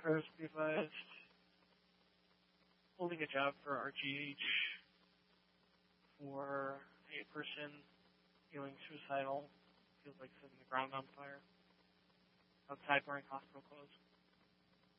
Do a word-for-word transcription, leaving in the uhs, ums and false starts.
First, be advised, holding a job for R G H for a person feeling suicidal, feels like setting the ground on fire, outside wearing hospital clothes.